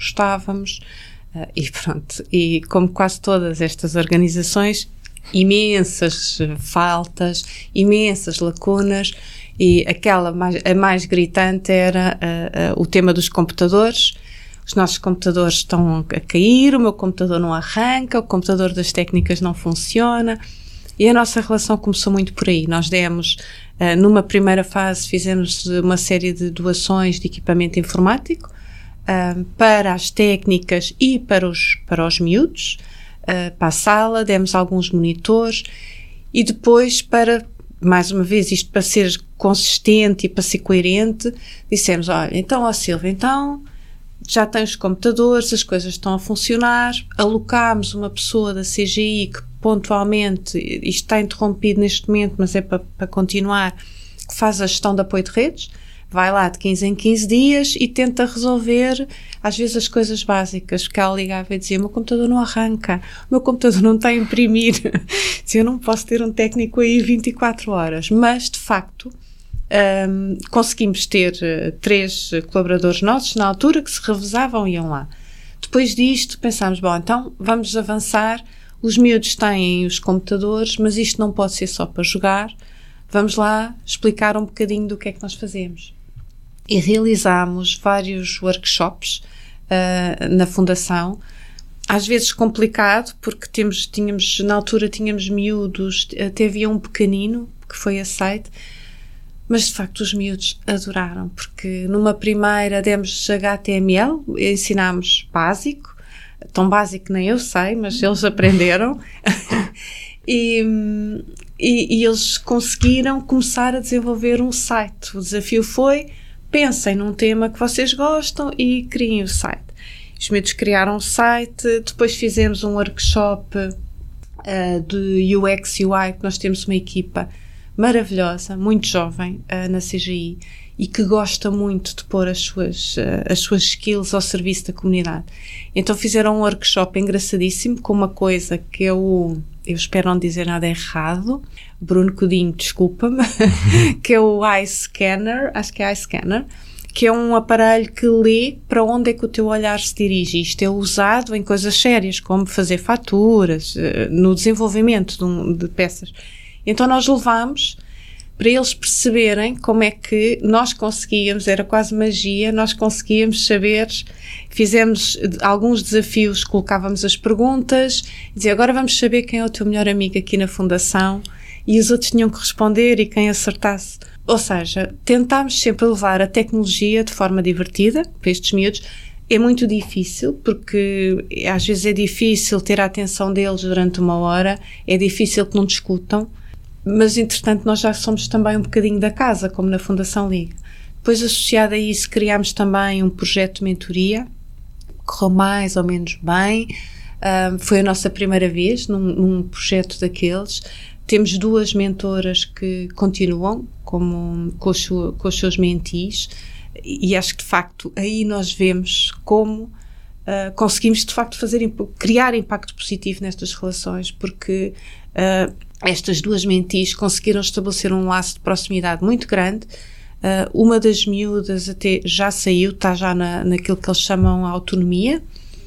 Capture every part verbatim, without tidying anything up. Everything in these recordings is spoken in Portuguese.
gostávamos, uh, e pronto, e como quase todas estas organizações, imensas faltas, imensas lacunas, e aquela mais, a mais gritante era uh, uh, o tema dos computadores. Os nossos computadores estão a cair, o meu computador não arranca, o computador das técnicas não funciona, e a nossa relação começou muito por aí. Nós demos, uh, numa primeira fase, fizemos uma série de doações de equipamento informático uh, para as técnicas e para os, para os miúdos, uh, para a sala, demos alguns monitores, e depois, para, mais uma vez, isto para ser consistente e para ser coerente, dissemos, olha, então, ó Silvia, então já tens os computadores, as coisas estão a funcionar, alocámos uma pessoa da C G I que pontualmente, isto está interrompido neste momento, mas é para, para continuar, que faz a gestão de apoio de redes, vai lá de quinze em quinze dias e tenta resolver, às vezes, as coisas básicas, porque ela ligava e dizia, o meu computador não arranca, o meu computador não está a imprimir, eu não posso ter um técnico aí vinte e quatro horas, mas, de facto, Um, conseguimos ter uh, três colaboradores nossos na altura que se revezavam e iam lá. Depois disto pensámos, bom, então vamos avançar, os miúdos têm os computadores, mas isto não pode ser só para jogar, vamos lá explicar um bocadinho do que é que nós fazemos. E realizámos vários workshops uh, na Fundação, às vezes complicado, porque temos, tínhamos, na altura tínhamos miúdos, até havia um pequenino que foi aceito. Mas, de facto, os miúdos adoraram, porque numa primeira demos H T M L, ensinámos básico, tão básico que nem eu sei, mas eles aprenderam, e, e, e eles conseguiram começar a desenvolver um site. O desafio foi, pensem num tema que vocês gostam e criem o site. Os miúdos criaram o site, depois fizemos um workshop uh, de U X U I, que nós temos uma equipa maravilhosa, muito jovem, uh, na C G I, e que gosta muito de pôr as suas, uh, as suas skills ao serviço da comunidade. Então fizeram um workshop engraçadíssimo com uma coisa que eu, eu espero não dizer nada errado, Bruno Codinho, desculpa-me, que é o iScanner, acho que é iScanner, que é um aparelho que lê para onde é que o teu olhar se dirige. Isto é usado em coisas sérias, como fazer faturas, uh, no desenvolvimento de, um, de peças. Então nós levámos para eles perceberem como é que nós conseguíamos, era quase magia, nós conseguíamos saber, fizemos alguns desafios, colocávamos as perguntas, e dizia, agora vamos saber quem é o teu melhor amigo aqui na Fundação, e os outros tinham que responder e quem acertasse. Ou seja, tentámos sempre levar a tecnologia de forma divertida para estes miúdos. É muito difícil, porque às vezes é difícil ter a atenção deles durante uma hora, é difícil que não discutam, mas entretanto nós já somos também um bocadinho da casa, como na Fundação Liga. Depois, associado a isso, criámos também um projeto de mentoria, correu mais ou menos bem, um, foi a nossa primeira vez num, num projeto daqueles. Temos duas mentoras que continuam como, com, os, com os seus mentees, e acho que de facto aí nós vemos como uh, conseguimos de facto fazer, criar impacto positivo nestas relações, porque uh, estas duas mentees conseguiram estabelecer um laço de proximidade muito grande. Uh, uma das miúdas até já saiu, está já na, naquilo que eles chamam a autonomia,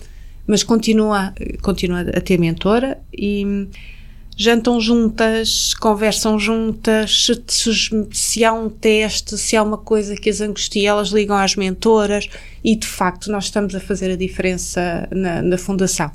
mas continua, continua a ter mentora, e jantam juntas, conversam juntas, se, se, se há um teste, se há uma coisa que as angustia, elas ligam às mentoras, e de facto nós estamos a fazer a diferença na, na Fundação.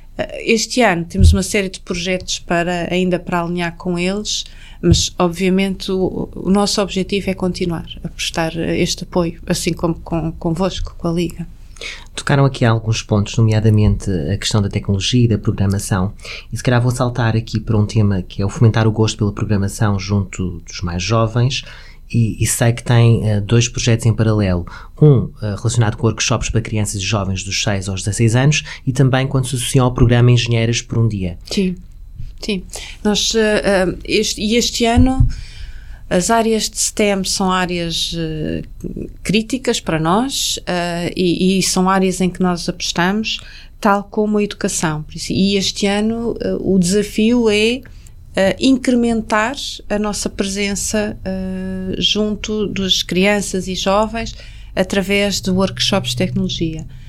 Este ano temos uma série de projetos para, ainda para alinhar com eles, mas obviamente o, o nosso objetivo é continuar a prestar este apoio, assim como com, convosco, com a Liga. Tocaram aqui alguns pontos, nomeadamente a questão da tecnologia e da programação, e se calhar vou saltar aqui para um tema que é o fomentar o gosto pela programação junto dos mais jovens, e, e sei que tem uh, dois projetos em paralelo, um uh, relacionado com workshops para crianças e jovens dos seis aos dezasseis anos, e também quando se associam ao programa Engenheiras por um Dia. Sim, sim. Nós, uh, uh, este, e este ano as áreas de S T E M são áreas uh, críticas para nós, uh, e, e são áreas em que nós apostamos, tal como a educação. E este ano uh, o desafio é Uh, incrementar a nossa presença uh, junto das crianças e jovens através de workshops de tecnologia.